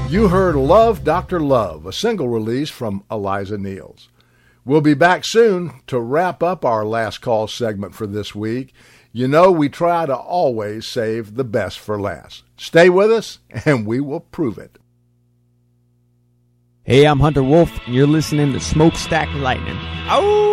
You heard Love, Dr. Love, a single release from Eliza Niels. We'll be back soon to wrap up our last call segment for this week. You know, we try to always save the best for last. Stay with us, and we will prove it. Hey, I'm Hunter Wolf, and you're listening to Smokestack Lightning. Oh!